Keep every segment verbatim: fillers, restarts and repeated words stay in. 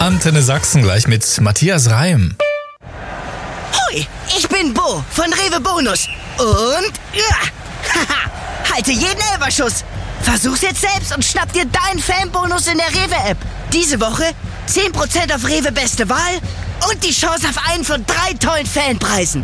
Antenne Sachsen gleich mit Matthias Reim. Hoi, ich bin Bo von Rewe Bonus. Und ja, haha, halte jeden Elferschuss. Versuch's jetzt selbst und schnapp dir deinen Fanbonus in der Rewe-App. Diese Woche zehn Prozent auf Rewe Beste Wahl und die Chance auf einen von drei tollen Fanpreisen.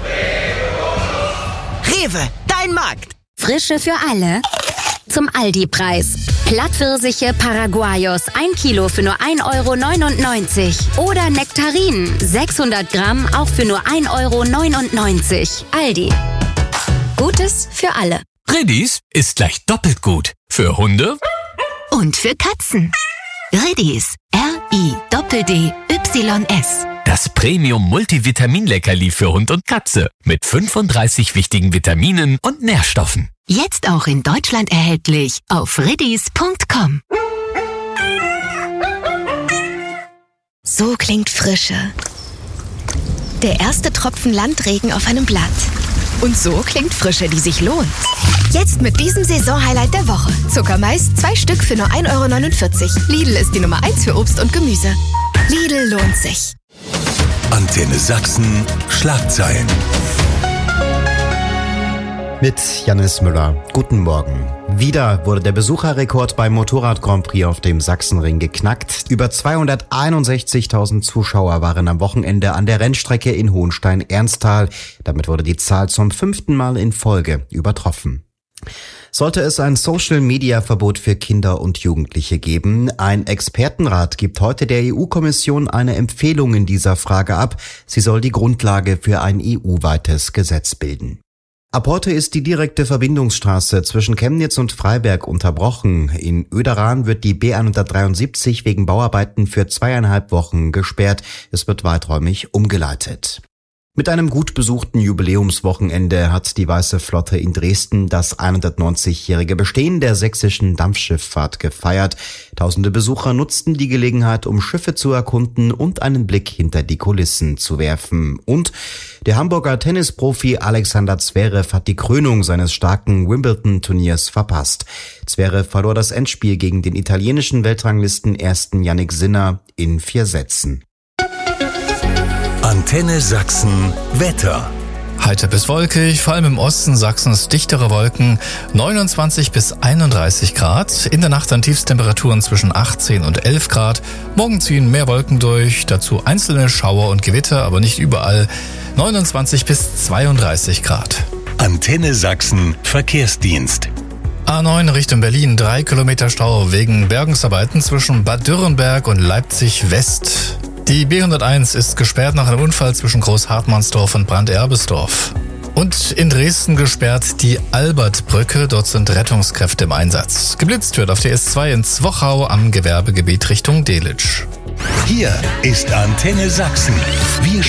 Rewe, dein Markt. Frische für alle. Zum Aldi-Preis. Plattpfirsiche Paraguayos, ein Kilo für nur ein Euro neunundneunzig. Oder Nektarinen, sechshundert Gramm, auch für nur ein Euro neunundneunzig. Aldi. Gutes für alle. Riddies ist gleich doppelt gut. Für Hunde und für Katzen. Riddies. R I D D Y S. Das Premium-Multivitamin-Leckerli für Hund und Katze. Mit fünfunddreißig wichtigen Vitaminen und Nährstoffen. Jetzt auch in Deutschland erhältlich auf riddies punkt com. So klingt Frische. Der erste Tropfen Landregen auf einem Blatt. Und so klingt Frische, die sich lohnt. Jetzt mit diesem Saisonhighlight der Woche. Zuckermais, zwei Stück für nur ein Euro neunundvierzig. Lidl ist die Nummer eins für Obst und Gemüse. Lidl lohnt sich. Antenne Sachsen Schlagzeilen. Mit Janis Müller. Guten Morgen. Wieder wurde der Besucherrekord beim Motorrad-Grand Prix auf dem Sachsenring geknackt. Über zweihunderteinundsechzigtausend Zuschauer waren am Wochenende an der Rennstrecke in Hohenstein-Ernsthal. Damit wurde die Zahl zum fünften Mal in Folge übertroffen. Sollte es ein Social-Media-Verbot für Kinder und Jugendliche geben? Ein Expertenrat gibt heute der E U-Kommission eine Empfehlung in dieser Frage ab. Sie soll die Grundlage für ein E U-weites Gesetz bilden. Ab heute ist die direkte Verbindungsstraße zwischen Chemnitz und Freiberg unterbrochen. In Oederan wird die B hundertdreiundsiebzig wegen Bauarbeiten für zweieinhalb Wochen gesperrt. Es wird weiträumig umgeleitet. Mit einem gut besuchten Jubiläumswochenende hat die Weiße Flotte in Dresden das hundertneunzigjährige Bestehen der sächsischen Dampfschifffahrt gefeiert. Tausende Besucher nutzten die Gelegenheit, um Schiffe zu erkunden und einen Blick hinter die Kulissen zu werfen. Und der Hamburger Tennisprofi Alexander Zverev hat die Krönung seines starken Wimbledon-Turniers verpasst. Zverev verlor das Endspiel gegen den italienischen Weltranglisten-Ersten Jannik Sinner in vier Sätzen. Antenne Sachsen Wetter. Heiter bis wolkig, vor allem im Osten Sachsens dichtere Wolken, neunundzwanzig bis einunddreißig Grad. In der Nacht dann Tiefstemperaturen zwischen achtzehn und elf Grad. Morgen ziehen mehr Wolken durch, dazu einzelne Schauer und Gewitter, aber nicht überall. neunundzwanzig bis zweiunddreißig Grad. Antenne Sachsen Verkehrsdienst. A neun Richtung Berlin, drei Kilometer Stau wegen Bergungsarbeiten zwischen Bad Dürrenberg und Leipzig West. Die B hunderteins ist gesperrt nach einem Unfall zwischen Großhartmannsdorf und Branderbesdorf. Und in Dresden gesperrt die Albertbrücke, dort sind Rettungskräfte im Einsatz. Geblitzt wird auf der S zwei in Zwochau am Gewerbegebiet Richtung Delitzsch. Hier ist Antenne Sachsen. Wir